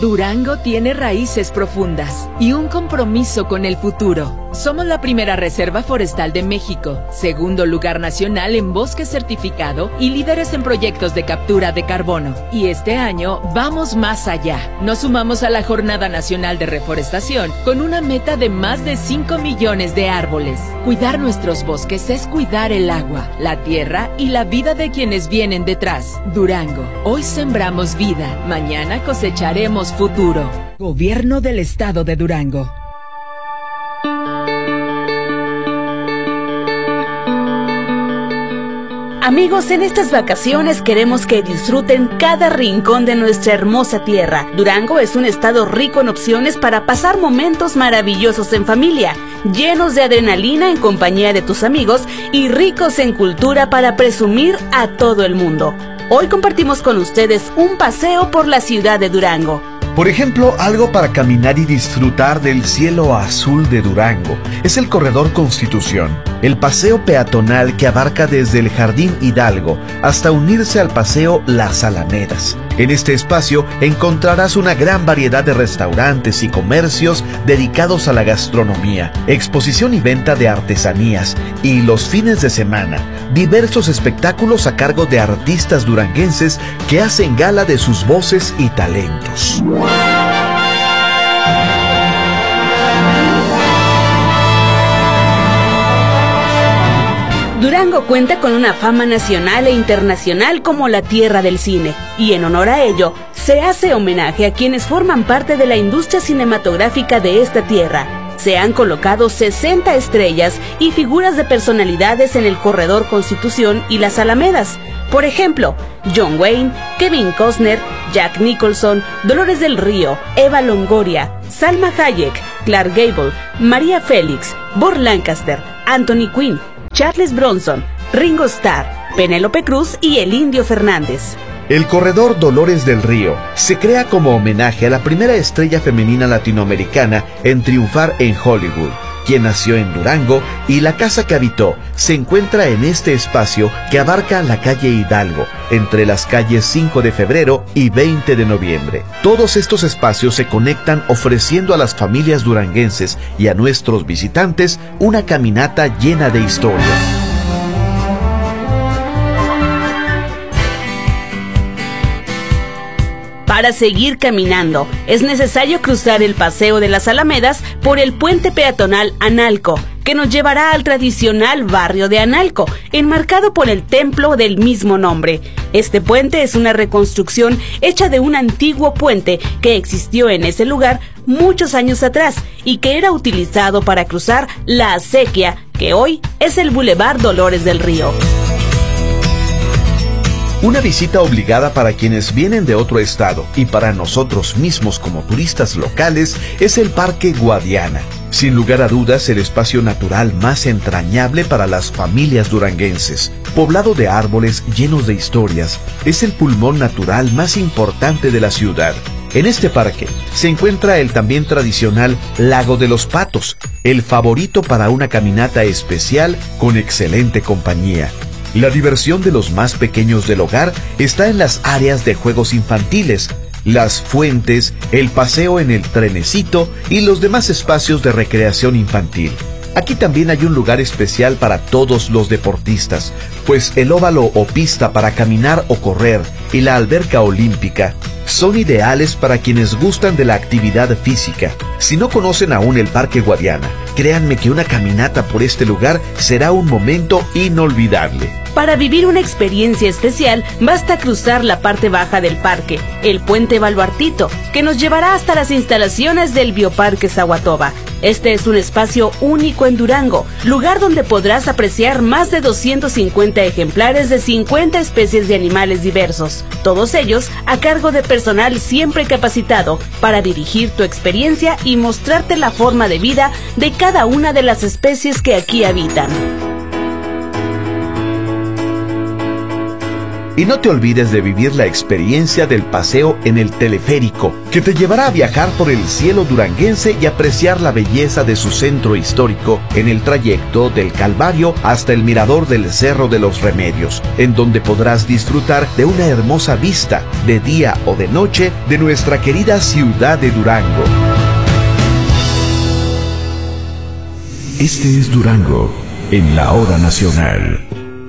Durango tiene raíces profundas y un compromiso con el futuro. Somos la primera reserva forestal de México, segundo lugar nacional en bosque certificado y líderes en proyectos de captura de carbono. Y este año vamos más allá. Nos sumamos a la Jornada Nacional de Reforestación con una meta de más de 5 millones de árboles. Cuidar nuestros bosques es cuidar el agua, la tierra y la vida de quienes vienen detrás. Durango, hoy sembramos vida, mañana cosecharemos futuro. Gobierno del Estado de Durango. Amigos, en estas vacaciones queremos que disfruten cada rincón de nuestra hermosa tierra. Durango es un estado rico en opciones para pasar momentos maravillosos en familia, llenos de adrenalina en compañía de tus amigos y ricos en cultura para presumir a todo el mundo. Hoy compartimos con ustedes un paseo por la ciudad de Durango. Por ejemplo, algo para caminar y disfrutar del cielo azul de Durango es el Corredor Constitución, el paseo peatonal que abarca desde el Jardín Hidalgo hasta unirse al paseo Las Alamedas. En este espacio encontrarás una gran variedad de restaurantes y comercios dedicados a la gastronomía, exposición y venta de artesanías y los fines de semana, diversos espectáculos a cargo de artistas duranguenses que hacen gala de sus voces y talentos. Durango cuenta con una fama nacional e internacional como la tierra del cine, y en honor a ello, se hace homenaje a quienes forman parte de la industria cinematográfica de esta tierra. Se han colocado 60 estrellas y figuras de personalidades en el Corredor Constitución y Las Alamedas. Por ejemplo, John Wayne, Kevin Costner, Jack Nicholson, Dolores del Río, Eva Longoria, Salma Hayek, Clark Gable, María Félix, Burt Lancaster, Anthony Quinn, Charles Bronson, Ringo Starr, Penélope Cruz y el Indio Fernández. El Corredor Dolores del Río se crea como homenaje a la primera estrella femenina latinoamericana en triunfar en Hollywood, quien nació en Durango, y la casa que habitó se encuentra en este espacio que abarca la calle Hidalgo, entre las calles 5 de febrero y 20 de noviembre. Todos estos espacios se conectan ofreciendo a las familias duranguenses y a nuestros visitantes una caminata llena de historia. Para seguir caminando, es necesario cruzar el Paseo de las Alamedas por el puente peatonal Analco, que nos llevará al tradicional barrio de Analco, enmarcado por el templo del mismo nombre. Este puente es una reconstrucción hecha de un antiguo puente que existió en ese lugar muchos años atrás y que era utilizado para cruzar la acequia, que hoy es el Boulevard Dolores del Río. Una visita obligada para quienes vienen de otro estado y para nosotros mismos como turistas locales es el Parque Guadiana. Sin lugar a dudas, el espacio natural más entrañable para las familias duranguenses. Poblado de árboles llenos de historias, es el pulmón natural más importante de la ciudad. En este parque se encuentra el también tradicional Lago de los Patos, el favorito para una caminata especial con excelente compañía. La diversión de los más pequeños del hogar está en las áreas de juegos infantiles, las fuentes, el paseo en el trenecito y los demás espacios de recreación infantil. Aquí también hay un lugar especial para todos los deportistas, pues el óvalo o pista para caminar o correr y la alberca olímpica son ideales para quienes gustan de la actividad física. Si no conocen aún el Parque Guadiana, créanme que una caminata por este lugar será un momento inolvidable. Para vivir una experiencia especial, basta cruzar la parte baja del parque, el Puente Baluartito, que nos llevará hasta las instalaciones del Bioparque Zahuatoba. Este es un espacio único en Durango, lugar donde podrás apreciar más de 250 ejemplares de 50 especies de animales diversos, todos ellos a cargo de personal siempre capacitado para dirigir tu experiencia y mostrarte la forma de vida de cada una de las especies que aquí habitan. Y no te olvides de vivir la experiencia del paseo en el teleférico, que te llevará a viajar por el cielo duranguense y apreciar la belleza de su centro histórico en el trayecto del Calvario hasta el mirador del Cerro de los Remedios, en donde podrás disfrutar de una hermosa vista, de día o de noche, de nuestra querida ciudad de Durango. Este es Durango, en la Hora Nacional.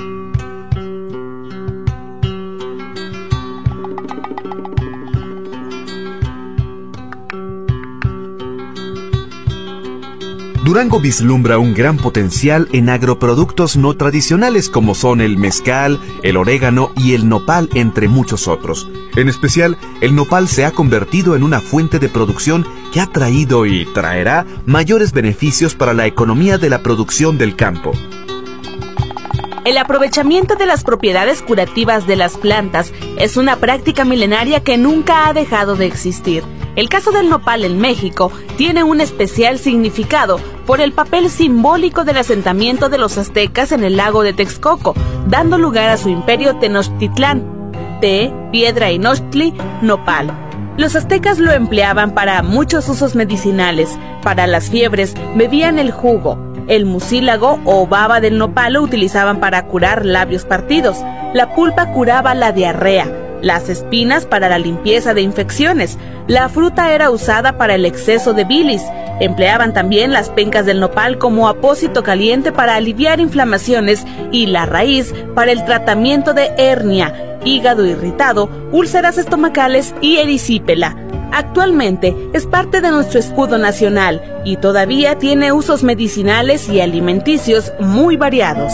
Durango vislumbra un gran potencial en agroproductos no tradicionales como son el mezcal, el orégano y el nopal, entre muchos otros. En especial, el nopal se ha convertido en una fuente de producción que ha traído y traerá mayores beneficios para la economía de la producción del campo. El aprovechamiento de las propiedades curativas de las plantas es una práctica milenaria que nunca ha dejado de existir. El caso del nopal en México tiene un especial significado por el papel simbólico del asentamiento de los aztecas en el lago de Texcoco, dando lugar a su imperio Tenochtitlán. Te, piedra y nochtli, nopal. Los aztecas lo empleaban para muchos usos medicinales. Para las fiebres bebían el jugo. El mucílago o baba del nopal lo utilizaban para curar labios partidos. La pulpa curaba la diarrea. Las espinas para la limpieza de infecciones. La fruta era usada para el exceso de bilis. Empleaban también las pencas del nopal como apósito caliente para aliviar inflamaciones y la raíz para el tratamiento de hernia, hígado irritado, úlceras estomacales y erisipela. Actualmente es parte de nuestro escudo nacional y todavía tiene usos medicinales y alimenticios muy variados.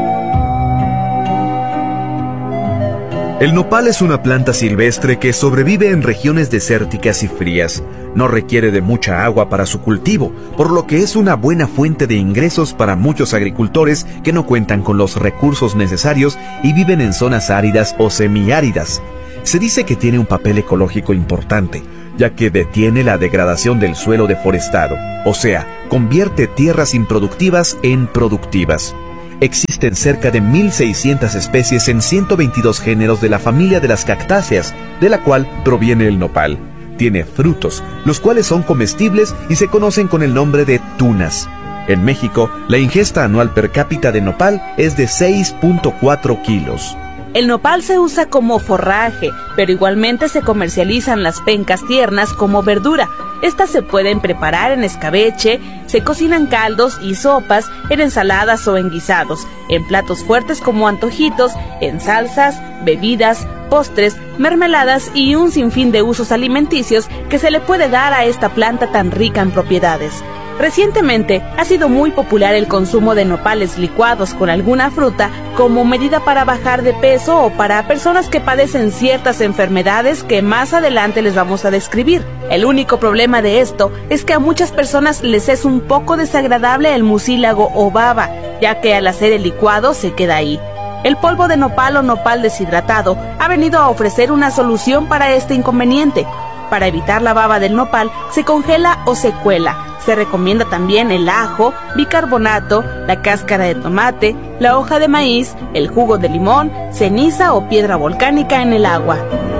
El nopal es una planta silvestre que sobrevive en regiones desérticas y frías. No requiere de mucha agua para su cultivo, por lo que es una buena fuente de ingresos para muchos agricultores que no cuentan con los recursos necesarios y viven en zonas áridas o semiáridas. Se dice que tiene un papel ecológico importante, ya que detiene la degradación del suelo deforestado, o sea, convierte tierras improductivas en productivas. Existen cerca de 1.600 especies en 122 géneros de la familia de las cactáceas, de la cual proviene el nopal. Tiene frutos, los cuales son comestibles y se conocen con el nombre de tunas. En México, la ingesta anual per cápita de nopal es de 6.4 kilos. El nopal se usa como forraje, pero igualmente se comercializan las pencas tiernas como verdura. Estas se pueden preparar en escabeche, se cocinan caldos y sopas, en ensaladas o en guisados, en platos fuertes como antojitos, en salsas, bebidas, postres, mermeladas y un sinfín de usos alimenticios que se le puede dar a esta planta tan rica en propiedades. Recientemente ha sido muy popular el consumo de nopales licuados con alguna fruta como medida para bajar de peso o para personas que padecen ciertas enfermedades que más adelante les vamos a describir. El único problema de esto es que a muchas personas les es un poco desagradable el mucílago o baba, ya que al hacer el licuado se queda ahí. El polvo de nopal o nopal deshidratado ha venido a ofrecer una solución para este inconveniente. Para evitar la baba del nopal se congela o se cuela. Se recomienda también el ajo, bicarbonato, la cáscara de tomate, la hoja de maíz, el jugo de limón, ceniza o piedra volcánica en el agua.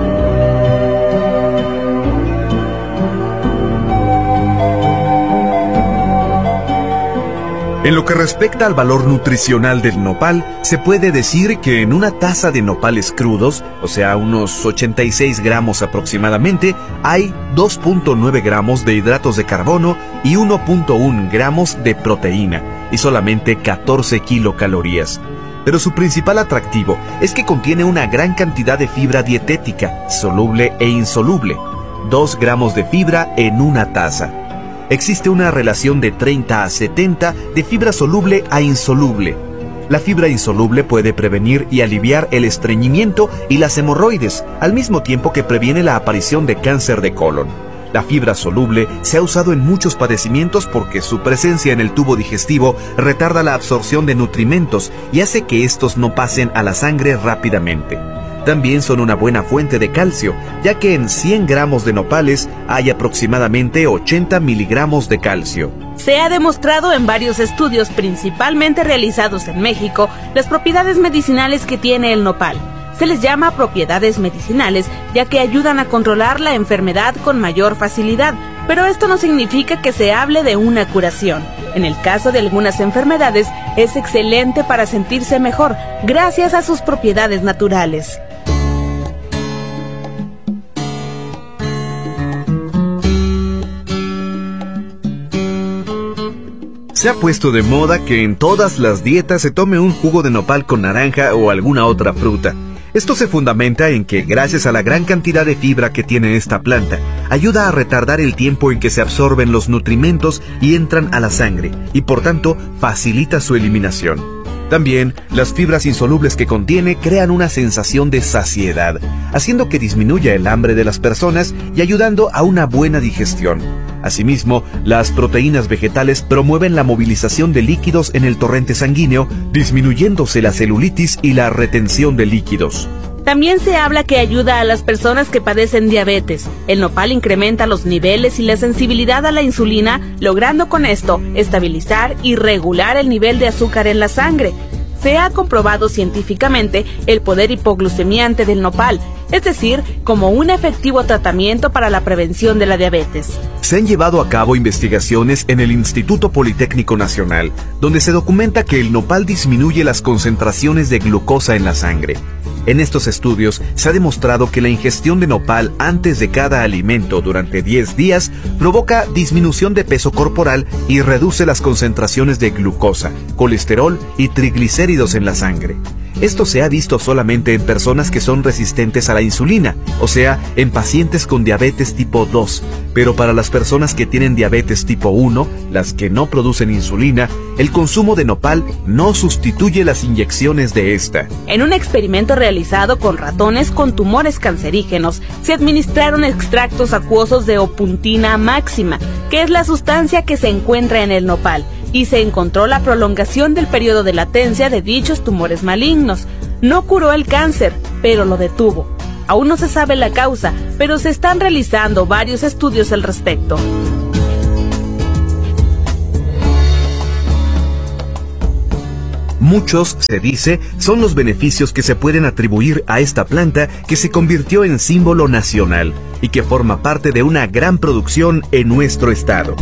En lo que respecta al valor nutricional del nopal, se puede decir que en una taza de nopales crudos, o sea, unos 86 gramos aproximadamente, hay 2.9 gramos de hidratos de carbono y 1.1 gramos de proteína, y solamente 14 kilocalorías. Pero su principal atractivo es que contiene una gran cantidad de fibra dietética, soluble e insoluble, 2 gramos de fibra en una taza. Existe una relación de 30 a 70 de fibra soluble a insoluble. La fibra insoluble puede prevenir y aliviar el estreñimiento y las hemorroides, al mismo tiempo que previene la aparición de cáncer de colon. La fibra soluble se ha usado en muchos padecimientos porque su presencia en el tubo digestivo retarda la absorción de nutrimentos y hace que estos no pasen a la sangre rápidamente. También son una buena fuente de calcio, ya que en 100 gramos de nopales hay aproximadamente 80 miligramos de calcio. Se ha demostrado en varios estudios, principalmente realizados en México, las propiedades medicinales que tiene el nopal. Se les llama propiedades medicinales, ya que ayudan a controlar la enfermedad con mayor facilidad, pero esto no significa que se hable de una curación. En el caso de algunas enfermedades, es excelente para sentirse mejor, gracias a sus propiedades naturales. Se ha puesto de moda que en todas las dietas se tome un jugo de nopal con naranja o alguna otra fruta. Esto se fundamenta en que, gracias a la gran cantidad de fibra que tiene esta planta, ayuda a retardar el tiempo en que se absorben los nutrimentos y entran a la sangre, y por tanto facilita su eliminación. También, las fibras insolubles que contiene crean una sensación de saciedad, haciendo que disminuya el hambre de las personas y ayudando a una buena digestión. Asimismo, las proteínas vegetales promueven la movilización de líquidos en el torrente sanguíneo, disminuyéndose la celulitis y la retención de líquidos. También se habla que ayuda a las personas que padecen diabetes. El nopal incrementa los niveles y la sensibilidad a la insulina, logrando con esto estabilizar y regular el nivel de azúcar en la sangre. Se ha comprobado científicamente el poder hipoglucemiante del nopal, es decir, como un efectivo tratamiento para la prevención de la diabetes. Se han llevado a cabo investigaciones en el Instituto Politécnico Nacional, donde se documenta que el nopal disminuye las concentraciones de glucosa en la sangre. En estos estudios se ha demostrado que la ingestión de nopal antes de cada alimento durante 10 días provoca disminución de peso corporal y reduce las concentraciones de glucosa, colesterol y triglicéridos en la sangre. Esto se ha visto solamente en personas que son resistentes a la insulina, o sea, en pacientes con diabetes tipo 2. Pero para las personas que tienen diabetes tipo 1, las que no producen insulina, el consumo de nopal no sustituye las inyecciones de esta. En un experimento realizado con ratones con tumores cancerígenos, se administraron extractos acuosos de opuntina máxima, que es la sustancia que se encuentra en el nopal, y se encontró la prolongación del periodo de latencia de dichos tumores malignos. No curó el cáncer, pero lo detuvo. Aún no se sabe la causa, pero se están realizando varios estudios al respecto. Muchos, se dice, son los beneficios que se pueden atribuir a esta planta que se convirtió en símbolo nacional y que forma parte de una gran producción en nuestro estado.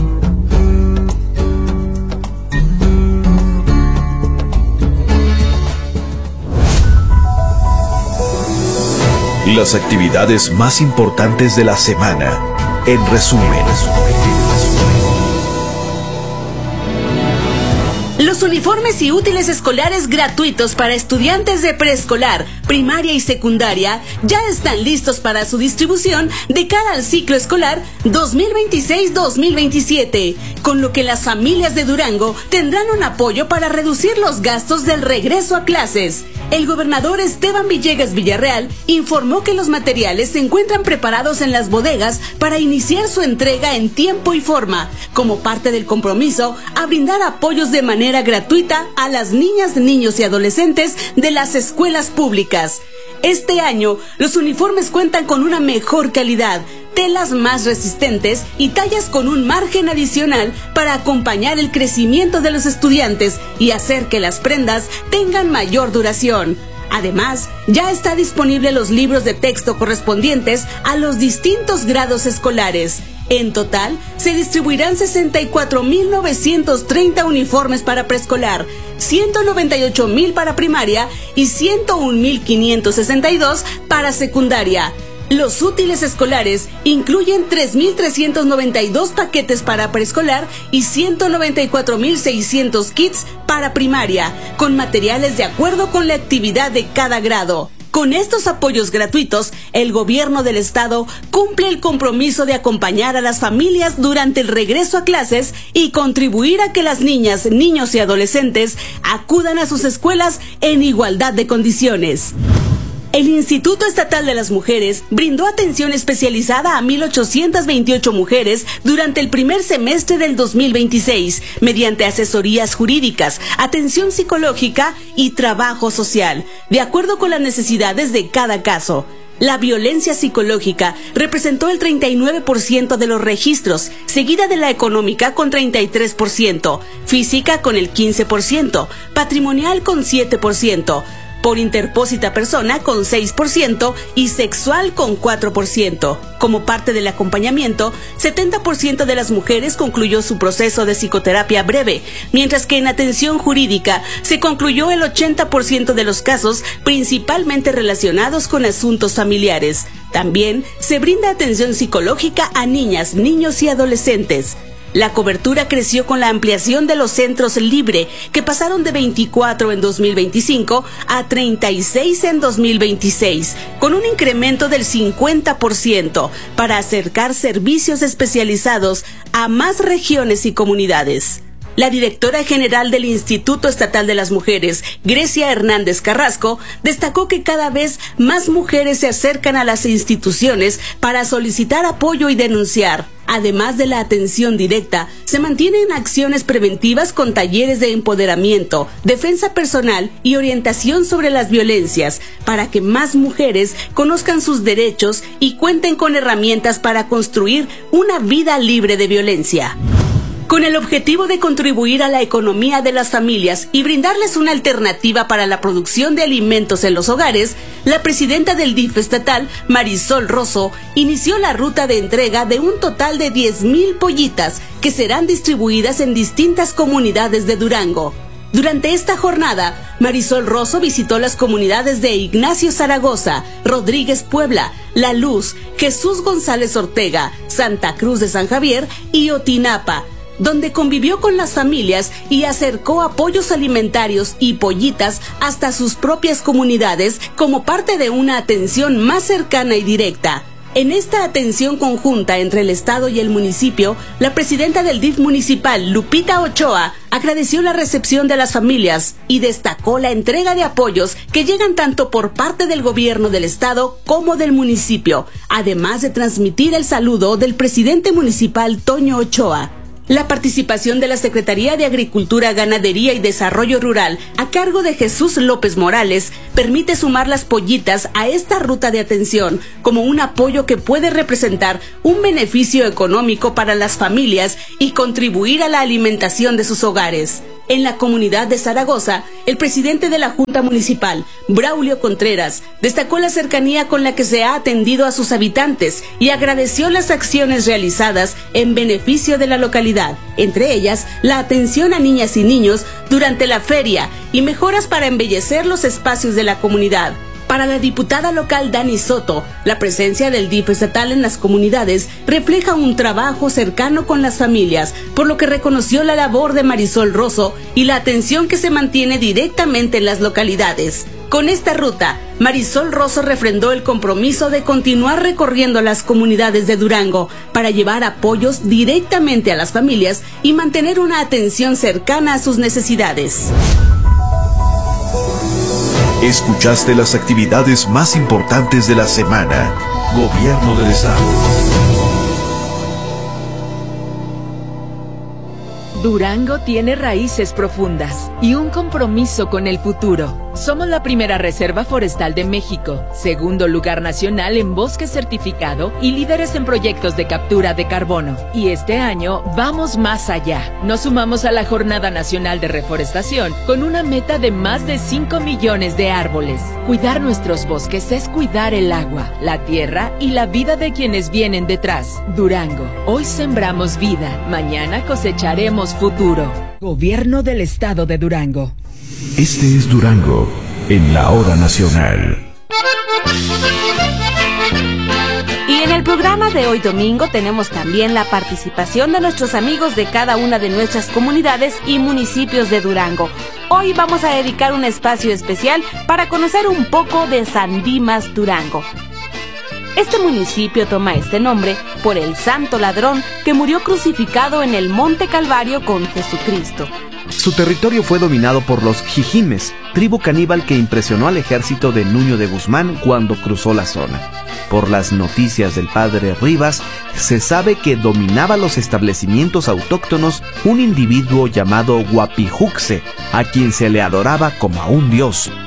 Las actividades más importantes de la semana, en resumen. Los uniformes y útiles escolares gratuitos para estudiantes de preescolar, primaria y secundaria ya están listos para su distribución de cara al ciclo escolar 2026-2027, con lo que las familias de Durango tendrán un apoyo para reducir los gastos del regreso a clases. El gobernador Esteban Villegas Villarreal informó que los materiales se encuentran preparados en las bodegas para iniciar su entrega en tiempo y forma, como parte del compromiso a brindar apoyos de manera gratuita a las niñas, niños y adolescentes de las escuelas públicas. Este año, los uniformes cuentan con una mejor calidad, telas más resistentes y tallas con un margen adicional para acompañar el crecimiento de los estudiantes y hacer que las prendas tengan mayor duración. Además, ya está disponible los libros de texto correspondientes a los distintos grados escolares. En total, se distribuirán 64.930 uniformes para preescolar, 198.000 para primaria y 101.562 para secundaria. Los útiles escolares incluyen 3.392 paquetes para preescolar y 194.600 kits para primaria, con materiales de acuerdo con la actividad de cada grado. Con estos apoyos gratuitos, el gobierno del estado cumple el compromiso de acompañar a las familias durante el regreso a clases y contribuir a que las niñas, niños y adolescentes acudan a sus escuelas en igualdad de condiciones. El Instituto Estatal de las Mujeres brindó atención especializada a 1.828 mujeres durante el primer semestre del 2026, mediante asesorías jurídicas, atención psicológica y trabajo social, de acuerdo con las necesidades de cada caso. La violencia psicológica representó el 39% de los registros, seguida de la económica con 33%, física con el 15%, patrimonial con 7%, por interpósita persona con 6% y sexual con 4%. Como parte del acompañamiento, 70% de las mujeres concluyó su proceso de psicoterapia breve, mientras que en atención jurídica se concluyó el 80% de los casos, principalmente relacionados con asuntos familiares. También se brinda atención psicológica a niñas, niños y adolescentes. La cobertura creció con la ampliación de los centros Libre, que pasaron de 24 en 2025 a 36 en 2026, con un incremento del 50% para acercar servicios especializados a más regiones y comunidades. La directora general del Instituto Estatal de las Mujeres, Grecia Hernández Carrasco, destacó que cada vez más mujeres se acercan a las instituciones para solicitar apoyo y denunciar. Además de la atención directa, se mantienen acciones preventivas con talleres de empoderamiento, defensa personal y orientación sobre las violencias, para que más mujeres conozcan sus derechos y cuenten con herramientas para construir una vida libre de violencia. Con el objetivo de contribuir a la economía de las familias y brindarles una alternativa para la producción de alimentos en los hogares, la presidenta del DIF estatal, Marisol Rosso, inició la ruta de entrega de un total de 10,000 pollitas que serán distribuidas en distintas comunidades de Durango. Durante esta jornada, Marisol Rosso visitó las comunidades de Ignacio Zaragoza, Rodríguez Puebla, La Luz, Jesús González Ortega, Santa Cruz de San Javier y Otinapa, donde convivió con las familias y acercó apoyos alimentarios y pollitas hasta sus propias comunidades como parte de una atención más cercana y directa. En esta atención conjunta entre el Estado y el municipio, la presidenta del DIF municipal, Lupita Ochoa, agradeció la recepción de las familias y destacó la entrega de apoyos que llegan tanto por parte del gobierno del Estado como del municipio, además de transmitir el saludo del presidente municipal, Toño Ochoa. La participación de la Secretaría de Agricultura, Ganadería y Desarrollo Rural, a cargo de Jesús López Morales, permite sumar las pollitas a esta ruta de atención como un apoyo que puede representar un beneficio económico para las familias y contribuir a la alimentación de sus hogares. En la comunidad de Zaragoza, el presidente de la Junta Municipal, Braulio Contreras, destacó la cercanía con la que se ha atendido a sus habitantes y agradeció las acciones realizadas en beneficio de la localidad, entre ellas la atención a niñas y niños durante la feria y mejoras para embellecer los espacios de la comunidad. Para la diputada local Dani Soto, la presencia del DIF estatal en las comunidades refleja un trabajo cercano con las familias, por lo que reconoció la labor de Marisol Rosso y la atención que se mantiene directamente en las localidades. Con esta ruta, Marisol Rosso refrendó el compromiso de continuar recorriendo las comunidades de Durango para llevar apoyos directamente a las familias y mantener una atención cercana a sus necesidades. Escuchaste las actividades más importantes de la semana. Gobierno del Estado. Durango tiene raíces profundas y un compromiso con el futuro. Somos la primera reserva forestal de México, segundo lugar nacional en bosque certificado y líderes en proyectos de captura de carbono. Y este año vamos más allá. Nos sumamos a la Jornada Nacional de Reforestación con una meta de más de 5 millones de árboles. Cuidar nuestros bosques es cuidar el agua, la tierra y la vida de quienes vienen detrás. Durango, hoy sembramos vida, mañana cosecharemos futuro. Gobierno del Estado de Durango. Este es Durango, en la Hora Nacional. Y en el programa de hoy domingo tenemos también la participación de nuestros amigos de cada una de nuestras comunidades y municipios de Durango. Hoy vamos a dedicar un espacio especial para conocer un poco de San Dimas, Durango. Este municipio toma este nombre por el santo ladrón que murió crucificado en el Monte Calvario con Jesucristo. Su territorio fue dominado por los Jijimes, tribu caníbal que impresionó al ejército de Nuño de Guzmán cuando cruzó la zona. Por las noticias del padre Rivas, se sabe que dominaba los establecimientos autóctonos un individuo llamado Guapijuxe, a quien se le adoraba como a un dios.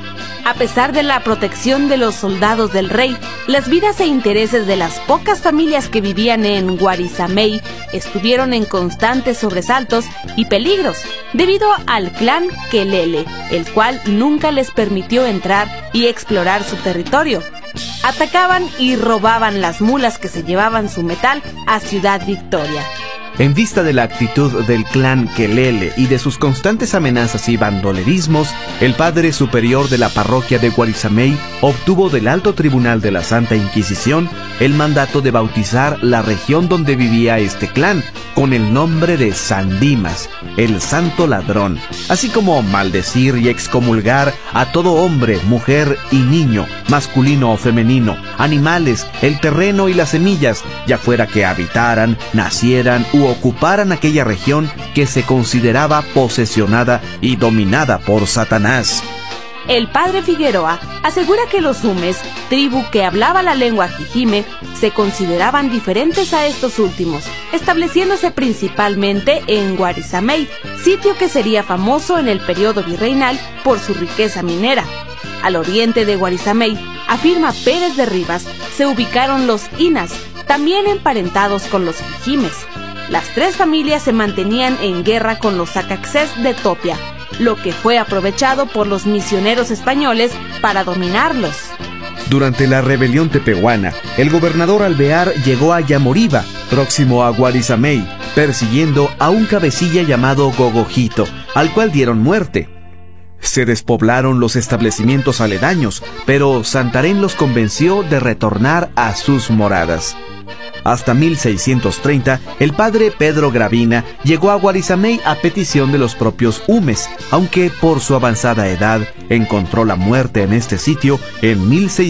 A pesar de la protección de los soldados del rey, las vidas e intereses de las pocas familias que vivían en Guarizamey estuvieron en constantes sobresaltos y peligros debido al clan Quelele, el cual nunca les permitió entrar y explorar su territorio. Atacaban y robaban las mulas que se llevaban su metal a Ciudad Victoria. En vista de la actitud del clan Quelele y de sus constantes amenazas y bandolerismos, el padre superior de la parroquia de Guarizamey obtuvo del Alto Tribunal de la Santa Inquisición el mandato de bautizar la región donde vivía este clan con el nombre de San Dimas, el Santo Ladrón, así como maldecir y excomulgar a todo hombre, mujer y niño, masculino o femenino, animales, el terreno y las semillas, ya fuera que habitaran, nacieran u ocuparan aquella región que se consideraba posesionada y dominada por Satanás. El padre Figueroa asegura que los Sumes, tribu que hablaba la lengua jijime, se consideraban diferentes a estos últimos, estableciéndose principalmente en Guarizamey, sitio que sería famoso en el periodo virreinal por su riqueza minera. Al oriente de Guarizamey, afirma Pérez de Rivas, se ubicaron los Inas, también emparentados con los jijimes. Las tres familias se mantenían en guerra con los Acaxés de Topia, lo que fue aprovechado por los misioneros españoles para dominarlos. Durante la rebelión tepehuana, el gobernador Alvear llegó a Yamoriba, próximo a Guarizamey, persiguiendo a un cabecilla llamado Gogojito, al cual dieron muerte. Se despoblaron los establecimientos aledaños, pero Santarém los convenció de retornar a sus moradas. Hasta 1630, el padre Pedro Gravina llegó a Guarizamey a petición de los propios Umes, aunque por su avanzada edad encontró la muerte en este sitio en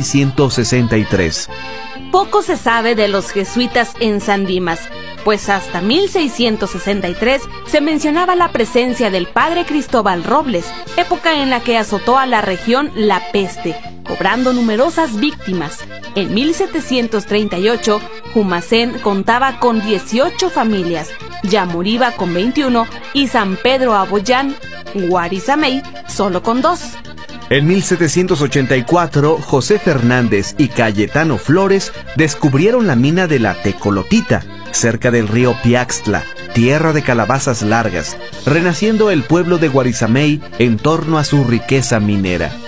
1663. Poco se sabe de los jesuitas en San Dimas, pues hasta 1663 se mencionaba la presencia del padre Cristóbal Robles, época en la que azotó a la región la peste, cobrando numerosas víctimas. En 1738, Jumacén contaba con 18 familias, Yamoriba con 21 y San Pedro Abollán, Guarizamey, solo con 2. En 1784, José Fernández y Cayetano Flores descubrieron la mina de la Tecolotita, cerca del río Piaxtla, tierra de calabazas largas, renaciendo el pueblo de Guarizamey en torno a su riqueza minera.